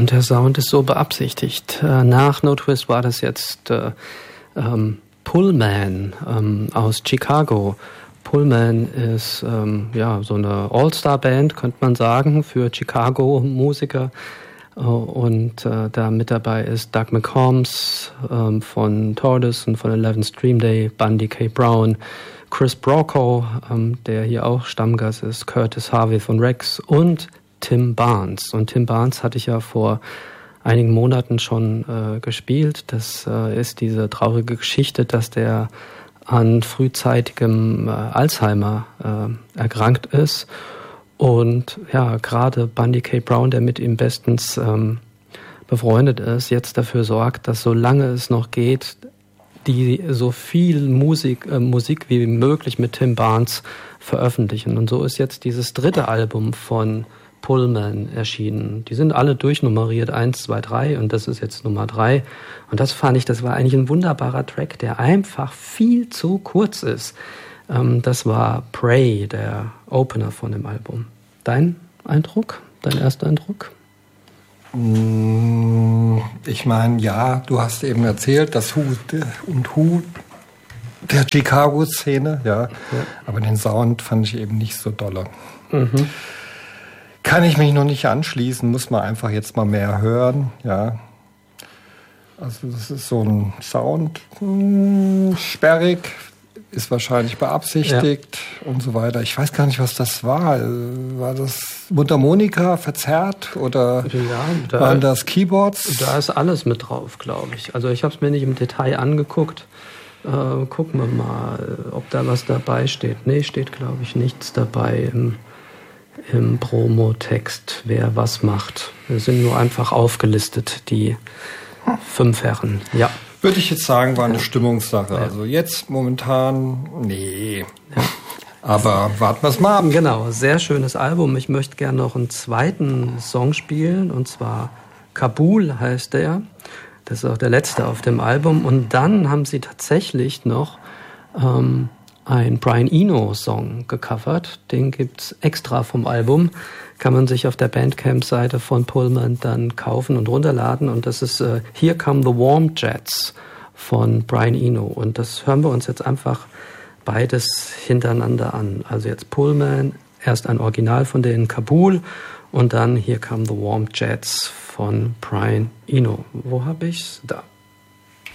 und der Sound ist so beabsichtigt. Nach No Twist war das jetzt Pullman aus Chicago. Pullman ist so eine All-Star-Band, könnte man sagen, für Chicago-Musiker. Und da mit dabei ist Doug McCombs von Tortoise und von 11 Stream Day, Bundy K. Brown, Chris Brokaw, der hier auch Stammgast ist, Curtis Harvey von Rex und Tim Barnes. Und Tim Barnes hatte ich ja vor einigen Monaten schon gespielt. Das ist diese traurige Geschichte, dass der an frühzeitigem Alzheimer erkrankt ist. Und ja, gerade Bundy K. Brown, der mit ihm bestens befreundet ist, jetzt dafür sorgt, dass solange es noch geht, die so viel Musik wie möglich mit Tim Barnes veröffentlichen. Und so ist jetzt dieses dritte Album von Pullman erschienen. Die sind alle durchnummeriert, 1, 2, 3 und das ist jetzt Nummer 3. Und das fand ich, das war eigentlich ein wunderbarer Track, der einfach viel zu kurz ist. Das war Pray, der Opener von dem Album. Dein Eindruck? Dein erster Eindruck? Ich meine, ja, du hast eben erzählt, das Who der Chicago-Szene, ja. Aber den Sound fand ich eben nicht so dolle. Mhm. Kann ich mich noch nicht anschließen, muss man einfach jetzt mal mehr hören, ja. Also das ist so ein Sound, sperrig, ist wahrscheinlich beabsichtigt und so weiter. Ich weiß gar nicht, was das war. War das Mundharmonika verzerrt oder waren das Keyboards? Da ist alles mit drauf, glaube ich. Also ich habe es mir nicht im Detail angeguckt. Gucken wir mal, ob da was dabei steht. Nee, steht, glaube ich, nichts dabei im Promotext, wer was macht. Wir sind nur einfach aufgelistet, die 5 Herren. Ja. Würde ich jetzt sagen, war eine Stimmungssache. Ja. Also jetzt momentan, nee. Ja. Aber warten wir es mal ab. Genau, sehr schönes Album. Ich möchte gerne noch einen zweiten Song spielen, und zwar Kabul heißt der. Das ist auch der letzte auf dem Album. Und dann haben sie tatsächlich noch einen Brian Eno-Song gecovert. Den gibt's extra vom Album. Kann man sich auf der Bandcamp-Seite von Pullman dann kaufen und runterladen. Und das ist Here Come the Warm Jets von Brian Eno. Und das hören wir uns jetzt einfach beides hintereinander an. Also jetzt Pullman, erst ein Original von denen, Kabul, und dann Here Come the Warm Jets von Brian Eno. Wo habe ich's? Da.